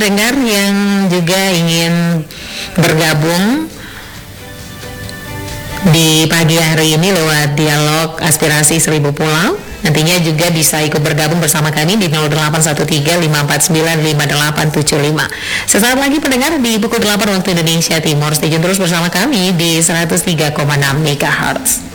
pendengar yang juga ingin bergabung di pagi hari ini lewat dialog aspirasi 1000 pulau, nantinya juga bisa ikut bergabung bersama kami di 0813-549-5875. Sesaat lagi pendengar di pukul 8 waktu Indonesia Timur. Stay tune terus bersama kami di 103,6 MHz.